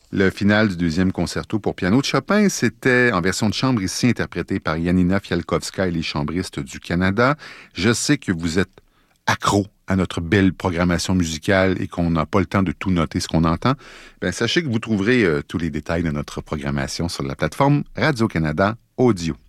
Le final du deuxième concerto pour piano de Chopin, c'était en version de chambre ici, interprété par Janina Fialkowska et les chambristes du Canada. Je sais que vous êtes accro à notre belle programmation musicale et qu'on n'a pas le temps de tout noter ce qu'on entend. Ben, sachez que vous trouverez tous les détails de notre programmation sur la plateforme Radio-Canada Audio.